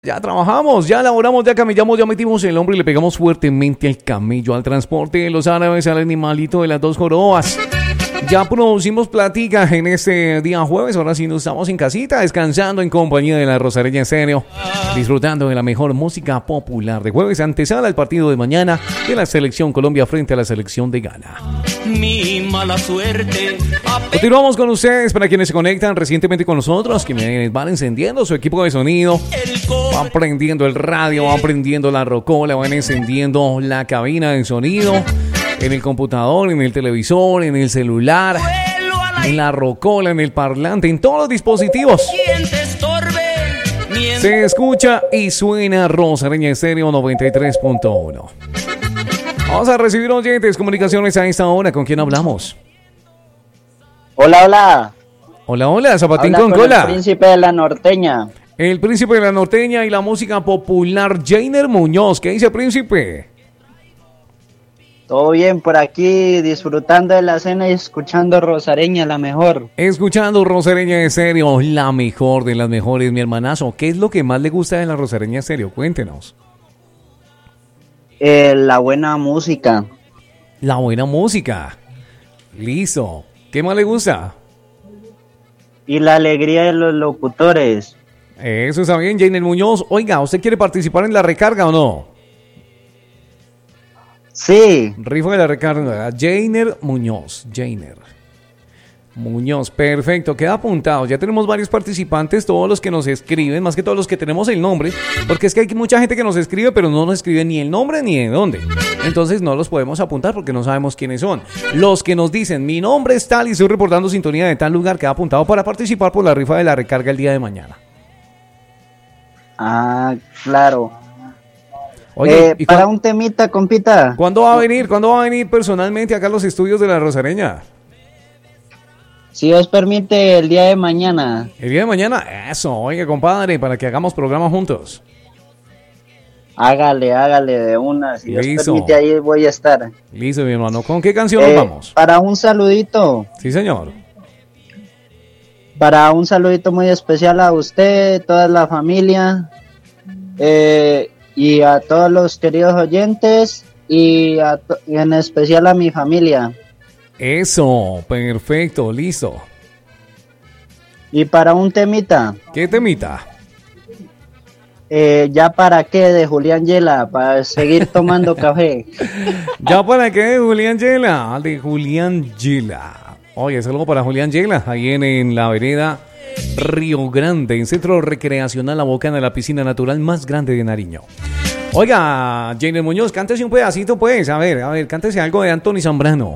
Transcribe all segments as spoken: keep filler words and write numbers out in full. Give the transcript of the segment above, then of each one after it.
Ya trabajamos, ya elaboramos, ya camellamos, ya metimos el hombro y le pegamos fuertemente al camello, al transporte de los árabes, al animalito de las dos jorobas. Ya producimos platica en este día jueves, ahora sí nos estamos en casita, descansando en compañía de la Rosareña Estéreo, disfrutando de la mejor música popular de jueves, antesala al partido de mañana de la Selección Colombia frente a la Selección de Ghana. Mi mala suerte. Continuamos con ustedes, para quienes se conectan recientemente con nosotros, que van encendiendo su equipo de sonido, van prendiendo el radio, van prendiendo la rocola, van encendiendo la cabina de sonido, en el computador, en el televisor, en el celular, en la rocola, en el parlante, en todos los dispositivos. Se escucha y suena Rosareña Estéreo noventa y tres punto uno. Vamos a recibir oyentes, comunicaciones a esta hora. ¿Con quién hablamos? Hola, hola. Hola, hola, Zapatín Habla con, con cola. El príncipe de la norteña. El príncipe de la norteña y la música popular, Jainer Muñoz. ¿Qué dice, príncipe? Todo bien por aquí, disfrutando de la cena y escuchando Rosareña, la mejor. Escuchando Rosareña Estéreo, la mejor de las mejores, mi hermanazo. ¿Qué es lo que más le gusta de la Rosareña Estéreo? Cuéntenos. Eh, la buena música. La buena música. Listo. ¿Qué más le gusta? Y la alegría de los locutores. Eso está bien, Jainer Muñoz. Oiga, ¿usted quiere participar en la recarga o no? Sí. Rifa de la recarga. Jainer Muñoz. Jainer Muñoz, perfecto, queda apuntado. Ya tenemos varios participantes, todos los que nos escriben, más que todos los que tenemos el nombre, porque es que hay mucha gente que nos escribe, pero no nos escribe ni el nombre ni de dónde. Entonces no los podemos apuntar porque no sabemos quiénes son. Los que nos dicen, mi nombre es tal y estoy reportando sintonía de tal lugar, queda apuntado para participar por la rifa de la recarga el día de mañana. Ah, claro. Oye, eh, ¿y para cu- un temita, compita. ¿Cuándo va a venir? ¿Cuándo va a venir personalmente acá a los estudios de la Rosareña? Si Dios permite, el día de mañana. El día de mañana, eso, oiga, compadre, para que hagamos programa juntos. Hágale, hágale de una. Si Dios Listo. permite, ahí voy a estar. Listo, mi hermano. ¿Con qué canción Eh, nos vamos? Para un saludito. Sí, señor. Para un saludito muy especial a usted, toda la familia, eh, y a todos los queridos oyentes, y a to- y en especial a mi familia. Eso, perfecto, listo. Y para un temita, ¿Qué temita? eh, ya para qué, de Julián Yela, para seguir tomando café. ¿Ya para qué, Julián Yela? De Julián Yela. Oye, saludo para Julián Yela, ahí en, en la vereda Río Grande, en Centro Recreacional La Bocana, de la piscina natural más grande de Nariño. Oiga, Jainer Muñoz, cántese un pedacito, pues. A ver, a ver, cántese algo de Anthony Zambrano.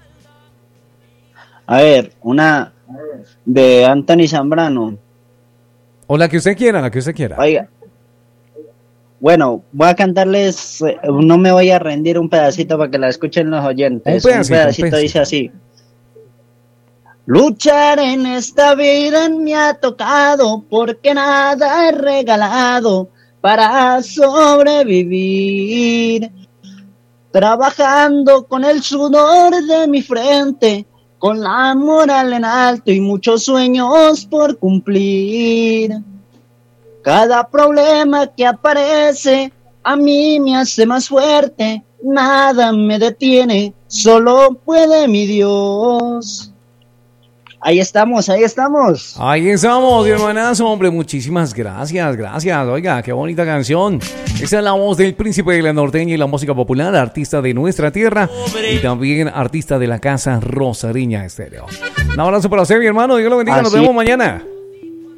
A ver, una de Anthony Zambrano. O la que usted quiera, la que usted quiera. Oiga, bueno, voy a cantarles, eh, no me voy a rendir, un pedacito para que la escuchen los oyentes. Un pedacito, un pedacito un pedacito. dice así. Luchar en esta vida me ha tocado, porque nada es regalado para sobrevivir. Trabajando con el sudor de mi frente, con la moral en alto y muchos sueños por cumplir. Cada problema que aparece a mí me hace más fuerte, nada me detiene, solo puede mi Dios. Ahí estamos, ahí estamos. Ahí estamos, mi hermanazo, hombre, muchísimas gracias, gracias, oiga, qué bonita canción. Esa es la voz del príncipe de la norteña y la música popular, artista de nuestra tierra y también artista de la casa Rosareña Estéreo. Un abrazo para usted, mi hermano, Dios lo bendiga, nos Así- vemos mañana.